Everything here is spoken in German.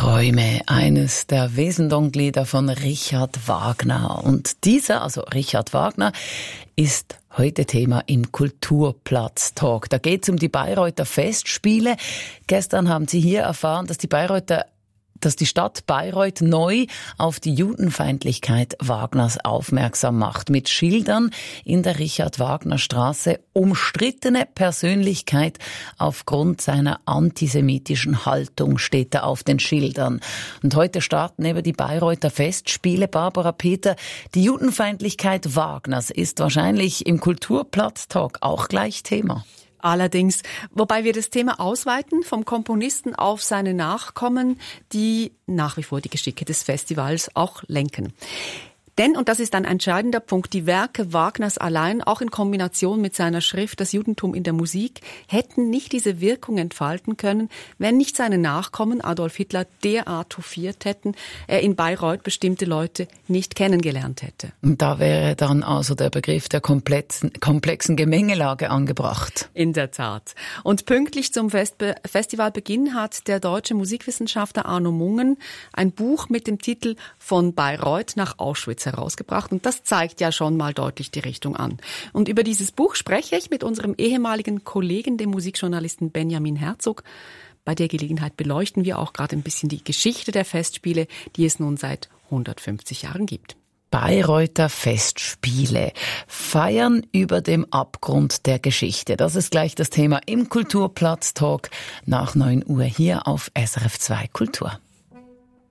Träume, eines der Wesendonck-Lieder von Richard Wagner. Und dieser, also Richard Wagner, ist heute Thema im Kulturplatz-Talk. Da geht es um die Bayreuther Festspiele. Gestern haben Sie hier erfahren, dass die Stadt Bayreuth neu auf die Judenfeindlichkeit Wagners aufmerksam macht. Mit Schildern in der Richard-Wagner-Straße. Umstrittene Persönlichkeit aufgrund seiner antisemitischen Haltung steht da auf den Schildern. Und heute starten eben die Bayreuther Festspiele. Barbara Peter, die Judenfeindlichkeit Wagners ist wahrscheinlich im Kulturplatz-Talk auch gleich Thema. Allerdings, wobei wir das Thema ausweiten vom Komponisten auf seine Nachkommen, die nach wie vor die Geschicke des Festivals auch lenken. Denn, und das ist ein entscheidender Punkt, die Werke Wagners allein, auch in Kombination mit seiner Schrift Das Judentum in der Musik, hätten nicht diese Wirkung entfalten können, wenn nicht seine Nachkommen, Adolf Hitler, derart hofiert hätten, er in Bayreuth bestimmte Leute nicht kennengelernt hätte. Und da wäre dann also der Begriff der komplexen Gemengelage angebracht. In der Tat. Und pünktlich zum Festivalbeginn hat der deutsche Musikwissenschaftler Arno Mungen ein Buch mit dem Titel Von Bayreuth nach Auschwitz herausgebracht. Und das zeigt ja schon mal deutlich die Richtung an. Und über dieses Buch spreche ich mit unserem ehemaligen Kollegen, dem Musikjournalisten Benjamin Herzog. Bei der Gelegenheit beleuchten wir auch gerade ein bisschen die Geschichte der Festspiele, die es nun seit 150 Jahren gibt. Bayreuther Festspiele feiern über dem Abgrund der Geschichte. Das ist gleich das Thema im Kulturplatz-Talk nach 9 Uhr hier auf SRF 2 Kultur.